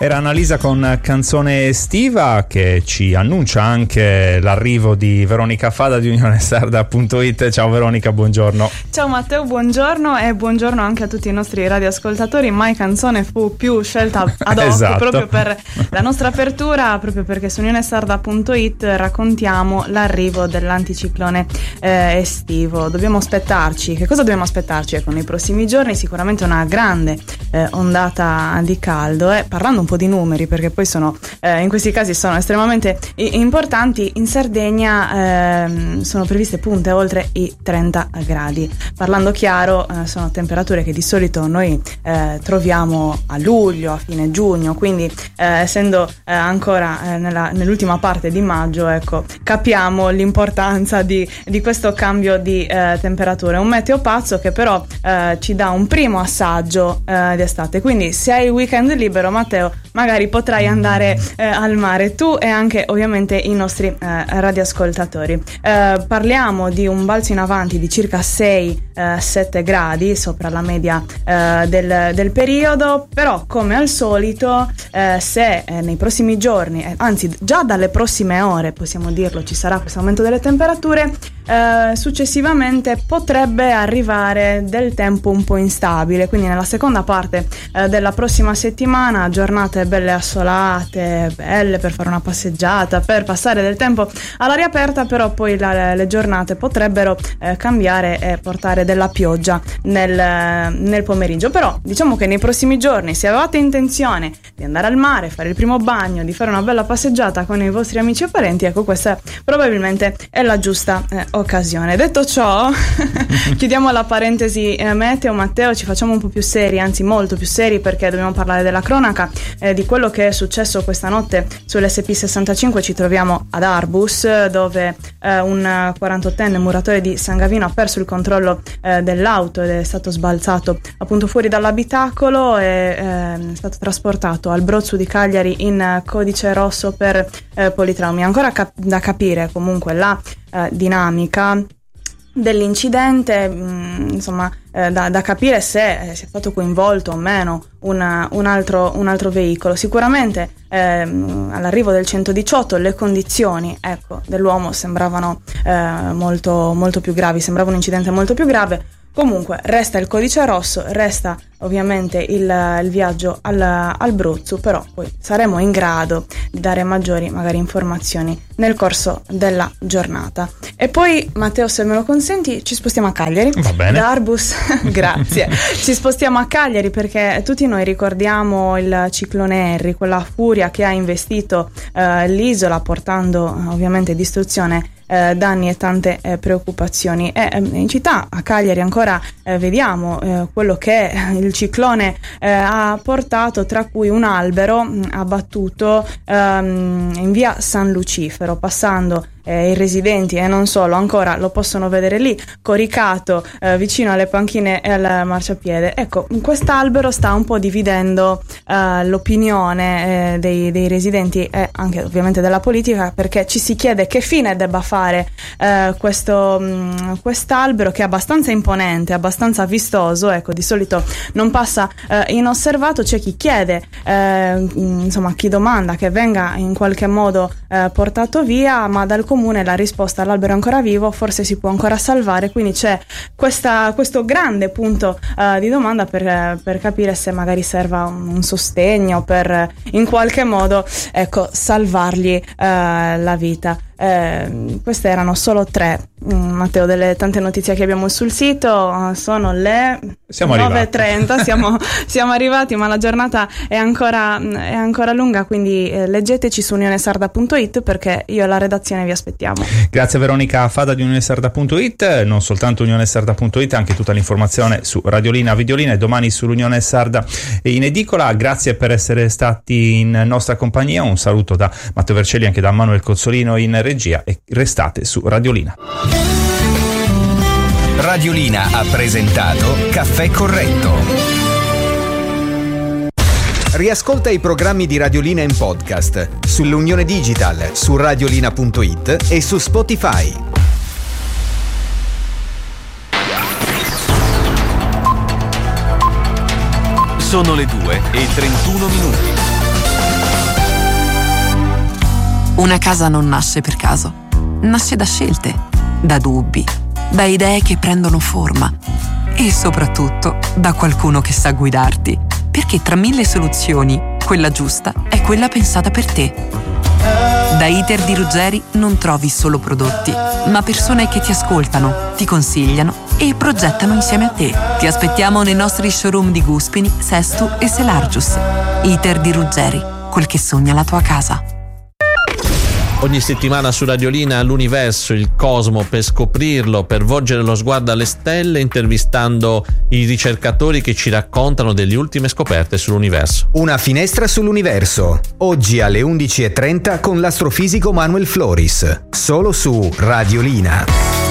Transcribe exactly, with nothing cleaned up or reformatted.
Era Annalisa con Canzone Estiva, che ci annuncia anche l'arrivo di Veronica Fada di Unione Sarda punto it. Ciao Veronica, buongiorno. Ciao Matteo, buongiorno e buongiorno anche a tutti i nostri radioascoltatori. Mai Canzone fu più scelta ad hoc esatto. proprio per la nostra apertura, proprio perché su Unione Sarda punto it raccontiamo l'arrivo dell'anticiclone eh, estivo. Dobbiamo aspettarci, che cosa dobbiamo aspettarci? Ecco, nei prossimi giorni sicuramente una grande eh, ondata di caldo e eh, parlando un po' di numeri, perché poi sono eh, in questi casi sono estremamente i- importanti. In Sardegna eh, sono previste punte oltre i trenta gradi. Parlando chiaro, eh, sono temperature che di solito noi eh, troviamo a luglio, a fine giugno, quindi eh, essendo eh, ancora eh, nella, nell'ultima parte di maggio, ecco, capiamo l'importanza di, di questo cambio di eh, temperature. Un meteo pazzo che però eh, ci dà un primo assaggio eh, di estate, quindi se hai il weekend libero, Matteo, magari potrai andare eh, al mare, tu e anche ovviamente i nostri eh, radioascoltatori. Eh, parliamo di un balzo in avanti di circa sei sette gradi sopra la media eh, del, del periodo, però come al solito eh, se eh, nei prossimi giorni, eh, anzi già dalle prossime ore possiamo dirlo, ci sarà questo aumento delle temperature, eh, successivamente potrebbe arrivare del tempo un po' instabile, quindi nella seconda parte eh, della prossima settimana giornate belle assolate, belle per fare una passeggiata, per passare del tempo all'aria aperta, però poi la, le giornate potrebbero eh, cambiare e portare della pioggia nel, nel pomeriggio. Però diciamo che nei prossimi giorni, se avevate intenzione di andare al mare, fare il primo bagno, di fare una bella passeggiata con i vostri amici e parenti, ecco, questa probabilmente è la giusta eh, occasione. Detto ciò, chiudiamo la parentesi eh, meteo. Matteo, ci facciamo un po' più seri, anzi molto più seri, perché dobbiamo parlare della cronaca eh, di quello che è successo questa notte sull'S P sessantacinque. Ci troviamo ad Arbus, dove eh, un quarantottenne muratore di San Gavino ha perso il controllo Eh, dell'auto ed è stato sbalzato appunto fuori dall'abitacolo e eh, è stato trasportato al Brozzu di Cagliari in eh, codice rosso per eh, politraumi. Ancora cap- da capire comunque la eh, dinamica dell'incidente, mh, insomma eh, da, da capire se eh, sia stato coinvolto o meno una, un, altro, un altro veicolo. Sicuramente eh, all'arrivo del centodiciotto le condizioni ecco, dell'uomo sembravano eh, molto, molto più gravi, sembrava un incidente molto più grave. Comunque resta il codice rosso, resta ovviamente il, il viaggio al, al Bruzzu, però poi saremo in grado di dare maggiori magari informazioni nel corso della giornata. E poi Matteo, se me lo consenti, ci spostiamo a Cagliari. Va bene. Da Arbus, grazie. Ci spostiamo a Cagliari perché tutti noi ricordiamo il ciclone Harry, quella furia che ha investito eh, l'isola, portando eh, ovviamente distruzione, Eh, danni e tante eh, preoccupazioni. E eh, in città, a Cagliari, ancora eh, vediamo eh, quello che il ciclone eh, ha portato, tra cui un albero mh, abbattuto ehm, in via San Lucifero, passando eh, i residenti e non solo ancora lo possono vedere lì coricato eh, vicino alle panchine e al marciapiede. Ecco, quest'albero sta un po' dividendo eh, l'opinione eh, dei, dei residenti e anche ovviamente della politica, perché ci si chiede che fine debba fare eh, questo mh, quest'albero, che è abbastanza imponente, abbastanza vistoso, ecco, di solito non passa eh, inosservato. C'è chi chiede eh, insomma chi domanda che venga in qualche modo eh, portato via, ma dal comune la risposta: l'albero è ancora vivo, forse si può ancora salvare. Quindi c'è questa, questo grande punto eh, di domanda per, per capire se magari serva un, un sostegno per in qualche modo ecco salvargli eh, la vita. Eh, queste erano solo tre, Matteo, delle tante notizie che abbiamo sul sito. Sono le nove e trenta, siamo, siamo arrivati, ma la giornata è ancora, è ancora lunga, quindi eh, leggeteci su Unione Sarda punto it, perché io e la redazione vi aspettiamo. Grazie Veronica Fada di Unione Sarda punto it. Non soltanto Unione Sarda punto it, anche tutta l'informazione su Radiolina, Videolina e domani sull'Unione Sarda in edicola. Grazie per essere stati in nostra compagnia. Un saluto da Matteo Vercelli, anche da Manuel Cozzolino in regia, e restate su Radiolina. Radiolina ha presentato Caffè Corretto. Riascolta i programmi di Radiolina in podcast sull'Unione Digital, su radiolina punto it e su Spotify. Sono le due e trentuno minuti. Una casa non nasce per caso, nasce da scelte, da dubbi, da idee che prendono forma e soprattutto da qualcuno che sa guidarti, perché tra mille soluzioni, quella giusta è quella pensata per te. Da Iter di Ruggeri non trovi solo prodotti, ma persone che ti ascoltano, ti consigliano e progettano insieme a te. Ti aspettiamo nei nostri showroom di Guspini, Sestu e Selargius. Iter di Ruggeri, quel che sogna la tua casa. Ogni settimana su Radiolina l'universo, il cosmo, per scoprirlo, per volgere lo sguardo alle stelle, intervistando i ricercatori che ci raccontano delle ultime scoperte sull'universo. Una finestra sull'universo, oggi alle undici e trenta con l'astrofisico Manuel Floris, solo su Radiolina.